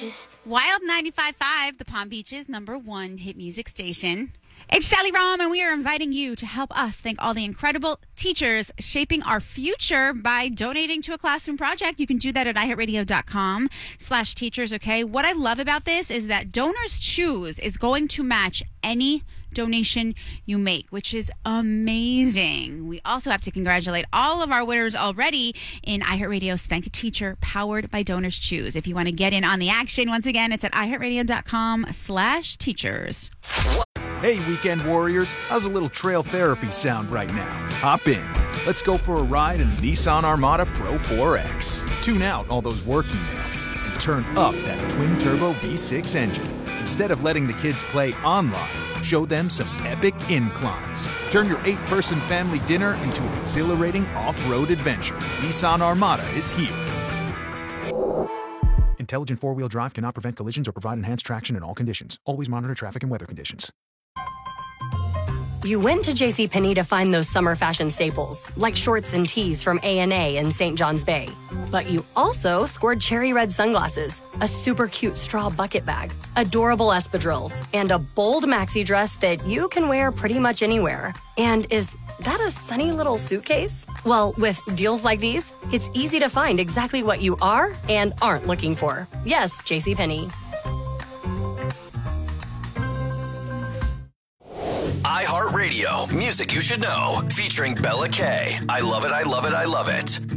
beaches. Wild 95.5, the Palm Beach's #1 hit music station. It's Shelly Rom, and we are inviting you to help us thank all the incredible teachers shaping our future by donating to a classroom project. You can do that at iHeartRadio.com/teachers, okay? What I love about this is that Donors Choose is going to match any donation you make, which is amazing. We also have to congratulate all of our winners already in iHeartRadio's Thank a Teacher, powered by Donors Choose. If you want to get in on the action, once again, it's at iHeartRadio.com/teachers. Hey, weekend warriors, how's a little trail therapy sound right now? Hop in. Let's go for a ride in the Nissan Armada Pro 4X. Tune out all those work emails and turn up that twin-turbo V6 engine. Instead of letting the kids play online, show them some epic inclines. Turn your 8-person family dinner into an exhilarating off-road adventure. Nissan Armada is here. Intelligent four-wheel drive cannot prevent collisions or provide enhanced traction in all conditions. Always monitor traffic and weather conditions. You went to JCPenney to find those summer fashion staples, like shorts and tees from A&A in St. John's Bay. But you also scored cherry red sunglasses, a super cute straw bucket bag, adorable espadrilles, and a bold maxi dress that you can wear pretty much anywhere. And is that a sunny little suitcase? Well, with deals like these, it's easy to find exactly what you are and aren't looking for. Yes, JCPenney. iHeartRadio, music you should know, featuring Bella K. I love it, I love it, I love it.